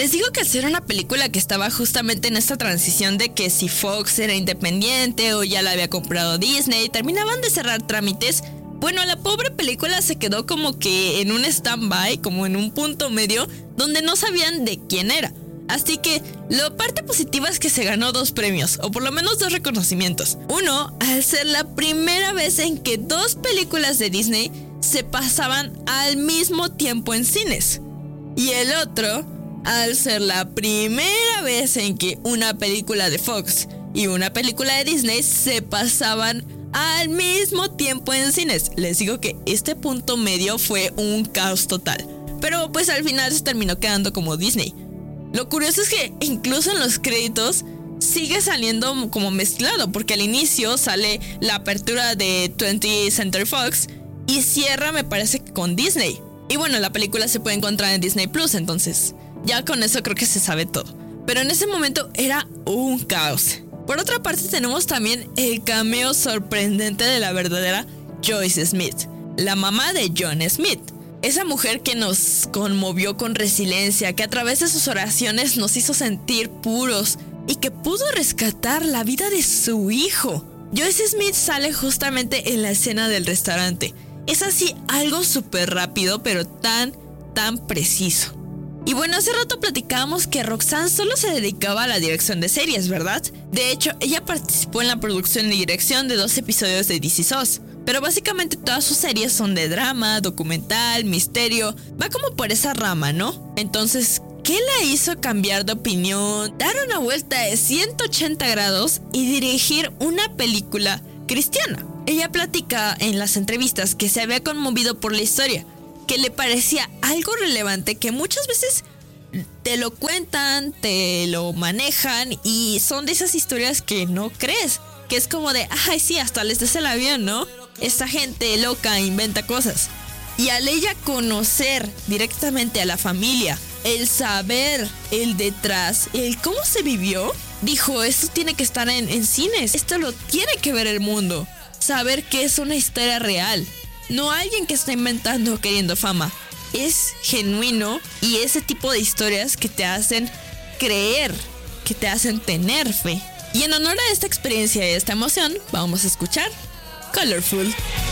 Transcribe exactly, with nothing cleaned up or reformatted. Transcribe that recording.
Les digo que al ser una película que estaba justamente en esta transición de que si Fox era independiente o ya la había comprado Disney, terminaban de cerrar trámites. Bueno, la pobre película se quedó como que en un stand-by, como en un punto medio, donde no sabían de quién era. Así que la parte positiva es que se ganó dos premios, o por lo menos dos reconocimientos. Uno, al ser la primera vez en que dos películas de Disney se pasaban al mismo tiempo en cines. Y el otro, al ser la primera vez en que una película de Fox y una película de Disney se pasaban al mismo tiempo en cines. Les digo que este punto medio fue un caos total, pero pues al final se terminó quedando como Disney. Lo curioso es que incluso en los créditos sigue saliendo como mezclado, porque al inicio sale la apertura de twentieth Century Fox y cierra, me parece, con Disney. Y bueno, la película se puede encontrar en Disney Plus, entonces ya con eso creo que se sabe todo. Pero en ese momento era un caos. Por otra parte tenemos también el cameo sorprendente de la verdadera Joyce Smith, la mamá de John Smith. Esa mujer que nos conmovió con resiliencia, que a través de sus oraciones nos hizo sentir puros y que pudo rescatar la vida de su hijo. Joyce Smith sale justamente en la escena del restaurante. Es así algo súper rápido, pero tan, tan preciso. Y bueno, hace rato platicábamos que Roxanne solo se dedicaba a la dirección de series, ¿verdad? De hecho, ella participó en la producción y dirección de dos episodios de This Is Us. Pero básicamente todas sus series son de drama, documental, misterio. Va como por esa rama, ¿no? Entonces, ¿qué la hizo cambiar de opinión, dar una vuelta de ciento ochenta grados y dirigir una película cristiana? Ella platica en las entrevistas que se había conmovido por la historia, que le parecía algo relevante, que muchas veces te lo cuentan, te lo manejan y son de esas historias que no crees, que es como de, ay sí, hasta les des el avión, ¿no? Esta gente loca inventa cosas. Y al ella conocer directamente a la familia, el saber, el detrás, el cómo se vivió, dijo, esto tiene que estar en, en cines, esto lo tiene que ver el mundo. Saber que es una historia real, no alguien que está inventando o queriendo fama. Es genuino y ese tipo de historias que te hacen creer, que te hacen tener fe. Y en honor a esta experiencia y esta emoción, vamos a escuchar Colorful.